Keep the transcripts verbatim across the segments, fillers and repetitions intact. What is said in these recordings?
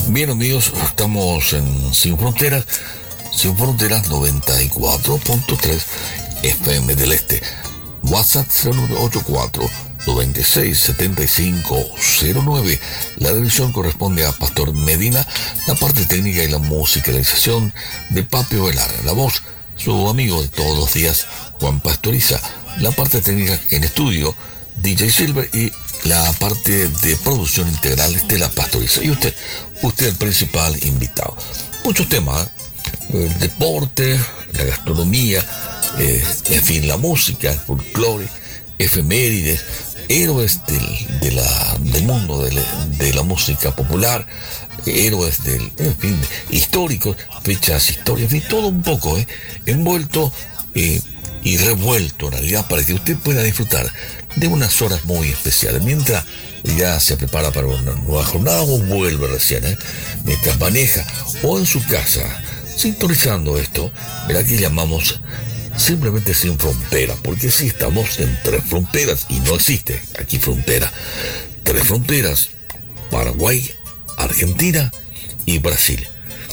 Bien, amigos, estamos en Sin Fronteras, Sin Fronteras noventa y cuatro punto tres F M del Este. WhatsApp cero nueve ocho cuatro, dos seis, siete cinco cero nueve. La dirección corresponde a Pastor Medina, la parte técnica y la musicalización de Papio Velar. La voz, su amigo de todos los días, Juan Pastoriza. La parte técnica en estudio, D J Silver, y la parte de producción integral, Estela Pastoriza. Y usted, usted el principal invitado. Muchos temas, ¿eh? El deporte, la gastronomía, eh, en fin, la música, el folclore, efemérides, héroes del, de la, del mundo de la, de la música popular, héroes del, en fin, históricos, fechas históricas, en fin, todo un poco, ¿eh? envuelto eh, y revuelto en realidad, para que usted pueda disfrutar de unas horas muy especiales, mientras ya se prepara para una nueva jornada o vuelve recién, ¿eh? mientras maneja o en su casa, sintonizando esto, verá que llamamos simplemente Sin Frontera, porque sí estamos en tres fronteras y no existe aquí frontera. Tres fronteras: Paraguay, Argentina y Brasil.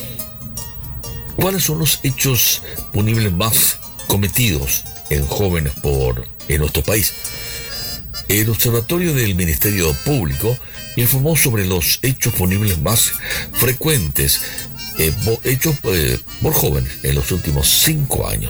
¿Cuáles son los hechos punibles más cometidos en jóvenes por en nuestro país? El Observatorio del Ministerio Público informó sobre los hechos punibles más frecuentes eh, hechos eh, por jóvenes en los últimos cinco años.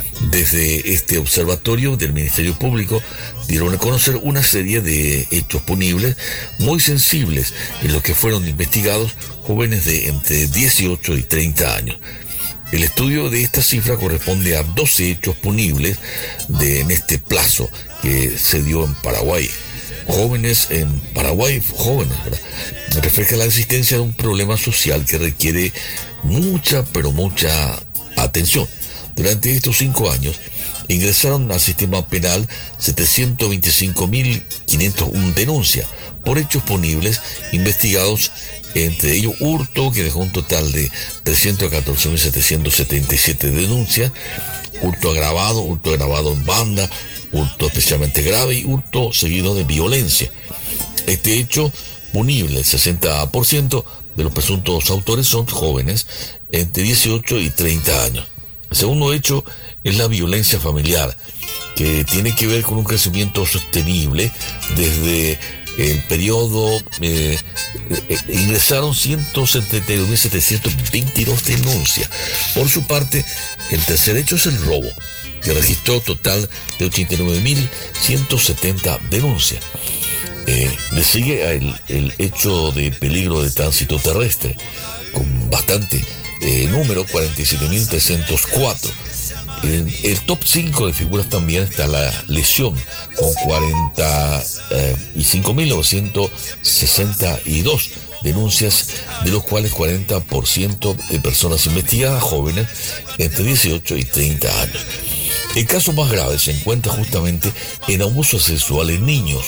Desde este observatorio del Ministerio Público dieron a conocer una serie de hechos punibles muy sensibles en los que fueron investigados jóvenes de entre dieciocho y treinta años. El estudio de esta cifra corresponde a doce hechos punibles de, en este plazo que se dio en Paraguay. Jóvenes en Paraguay, jóvenes, ¿verdad? Refleja la existencia de un problema social que requiere mucha, pero mucha atención. Durante estos cinco años ingresaron al sistema penal setecientos veinticinco mil quinientas uno denuncias por hechos punibles investigados, entre ellos hurto, que dejó un total de trescientos catorce mil setecientos setenta y siete denuncias, hurto agravado, hurto agravado en banda, hurto especialmente grave y hurto seguido de violencia. Este hecho punible, el sesenta por ciento de los presuntos autores son jóvenes entre dieciocho y treinta años. El segundo hecho es la violencia familiar, que tiene que ver con un crecimiento sostenible. Desde el periodo eh, eh, ingresaron ciento setenta y dos mil setecientos veintidós denuncias. Por su parte, el tercer hecho es el robo, que registró total de ochenta y nueve mil ciento setenta denuncias. Eh, le sigue el, el hecho de peligro de tránsito terrestre, con bastante eh, número, cuarenta y siete mil trescientos cuatro. En el top cinco de figuras también está la lesión, con cuarenta y cinco mil novecientos sesenta y dos denuncias, de los cuales cuarenta por ciento de personas investigadas jóvenes entre dieciocho y treinta años. El caso más grave se encuentra justamente en abuso sexual en niños.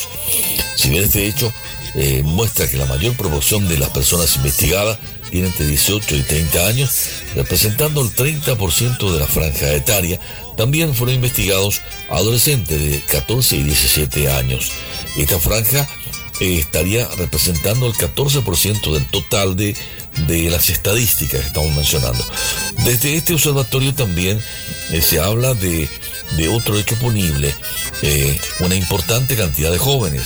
Si bien este hecho eh, muestra que la mayor proporción de las personas investigadas tiene entre dieciocho y treinta años, representando el treinta por ciento de la franja etaria, también fueron investigados adolescentes de catorce y diecisiete años. Esta franja eh, estaría representando el catorce por ciento del total de, de las estadísticas que estamos mencionando. Desde este observatorio también eh, se habla de, de otro hecho punible, eh, una importante cantidad de jóvenes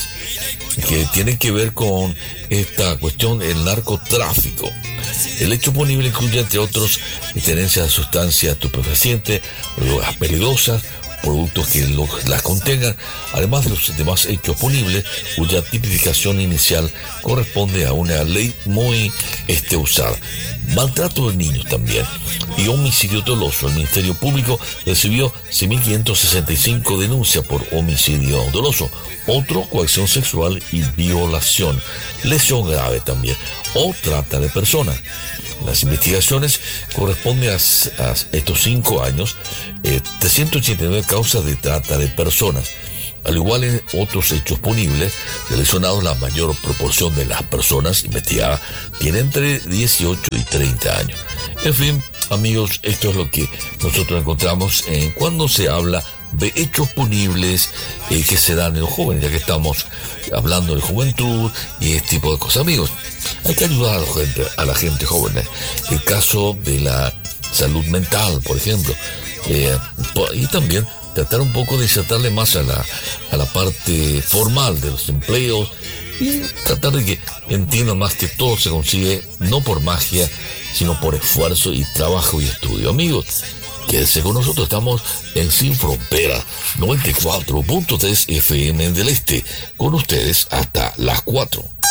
que tienen que ver con esta cuestión del narcotráfico. El hecho punible incluye, entre otros, tenencia de sustancias estupefacientes, drogas peligrosas, productos que lo, las contengan, además de los demás hechos punibles, cuya tipificación inicial corresponde a una ley muy este, usada. Maltrato de niños también y homicidio doloso. El Ministerio Público recibió seis mil quinientas sesenta y cinco denuncias por homicidio doloso, otro coacción sexual y violación, lesión grave también, o trata de personas. Las investigaciones corresponden a, a estos cinco años, eh, trescientas ochenta y nueve causas de trata de personas. Al igual en otros hechos punibles relacionados, la mayor proporción de las personas investigadas tiene entre dieciocho y treinta años. En fin, amigos, esto es lo que nosotros encontramos en cuando se habla de hechos punibles eh, que se dan en los jóvenes, ya que estamos hablando de juventud y este tipo de cosas. Amigos, Hay que ayudar a la gente, a la gente joven. El caso de la salud mental, por ejemplo. Eh, y también tratar un poco de insertarle más a la, a la parte formal de los empleos y tratar de que entiendan más que todo se consigue no por magia, sino por esfuerzo y trabajo y estudio. Amigos, quédense con nosotros, estamos en Sin Frontera, noventa y cuatro punto tres F M del Este, con ustedes hasta las cuatro.